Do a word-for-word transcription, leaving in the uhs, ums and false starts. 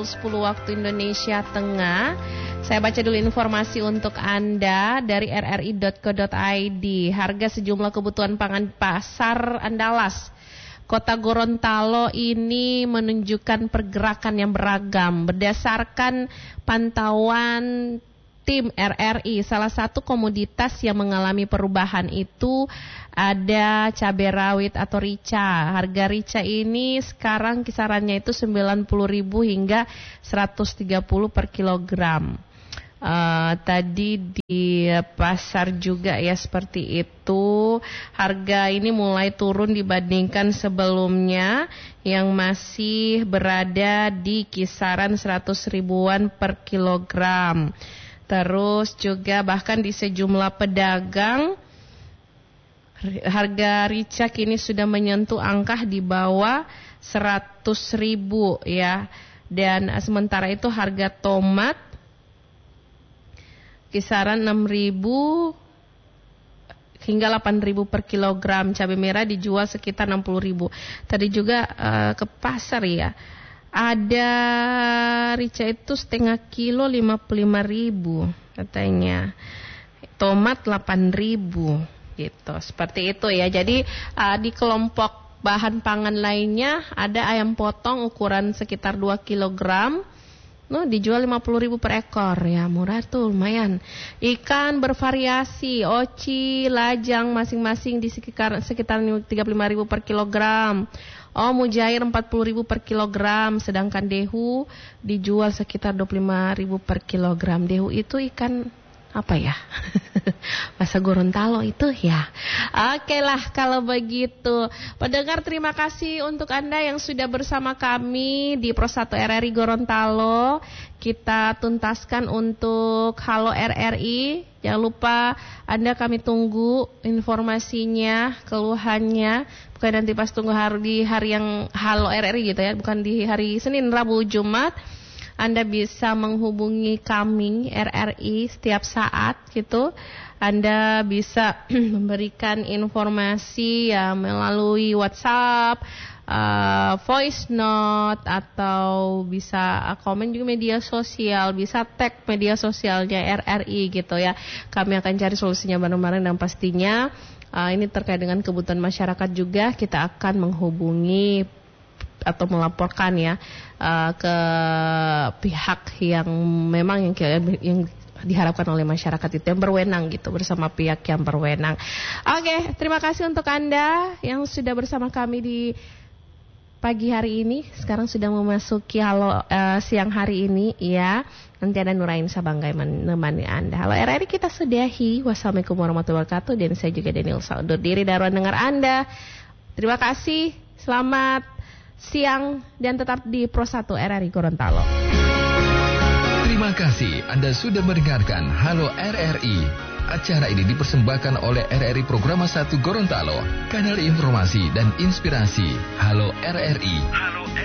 pukul sepuluh waktu Indonesia Tengah. Saya baca dulu informasi untuk Anda dari r r i dot co dot i d. Harga sejumlah kebutuhan pangan pasar Andalas Kota Gorontalo ini menunjukkan pergerakan yang beragam. Berdasarkan pantauan tim R R I, salah satu komoditas yang mengalami perubahan itu ada cabai rawit atau rica. Harga rica ini sekarang kisarannya itu sembilan puluh ribu hingga seratus tiga puluh per kilogram. Uh, tadi di pasar juga ya seperti itu. Harga ini mulai turun dibandingkan sebelumnya yang masih berada di kisaran seratus ribuan per kilogram. Terus juga bahkan di sejumlah pedagang harga rica kini sudah menyentuh angka di bawah seratus ribu ya. Dan sementara itu harga tomat kisaran enam ribu hingga delapan ribu per kilogram. Cabai merah dijual sekitar enam puluh ribu. Tadi juga uh, ke pasar ya. Ada rica itu setengah kilo lima puluh lima ribu katanya. Tomat delapan ribu gitu. Seperti itu ya. Jadi uh, di kelompok bahan pangan lainnya ada ayam potong ukuran sekitar dua kilogram. No, dijual lima puluh ribu per ekor ya, murah tuh lumayan. Ikan bervariasi, oci, lajang masing-masing di sekitar sekitar tiga puluh lima ribu per kilogram. Oh, mujair empat puluh ribu per kilogram, sedangkan dehu dijual sekitar dua puluh lima ribu per kilogram. Dehu itu ikan apa ya? Bahasa Gorontalo itu ya. Oke lah kalau begitu. Pendengar, terima kasih untuk Anda yang sudah bersama kami di Pro satu R R I Gorontalo. Kita tuntaskan untuk Halo R R I. Jangan lupa Anda kami tunggu informasinya, keluhannya. Bukan nanti pas tunggu hari di hari yang Halo R R I gitu ya, bukan di hari Senin, Rabu, Jumat. Anda bisa menghubungi kami R R I setiap saat gitu. Anda bisa memberikan informasi ya melalui WhatsApp, uh, voice note, atau bisa komen juga media sosial, bisa tag media sosialnya R R I gitu ya. Kami akan cari solusinya bareng-bareng dan pastinya uh, ini terkait dengan kebutuhan masyarakat juga kita akan menghubungi atau melaporkan ya uh, ke pihak yang memang yang, yang diharapkan oleh masyarakat itu yang berwenang gitu, bersama pihak yang berwenang. Oke, terima kasih untuk Anda yang sudah bersama kami di pagi hari ini. Sekarang sudah memasuki halo uh, siang hari ini ya. Nanti ada Nurain Sabanggai menemani Anda. Halo R R I kita sudahi. Wassalamualaikum warahmatullahi wabarakatuh. Dan saya juga Daniel Saudur diri dari ruang dengar Anda. Terima kasih. Selamat siang dan tetap di Pro satu R R I Gorontalo. Terima kasih Anda sudah mendengarkan Halo R R I. Acara ini dipersembahkan oleh R R I Programa satu Gorontalo, kanal informasi dan inspirasi. Halo R R I. Halo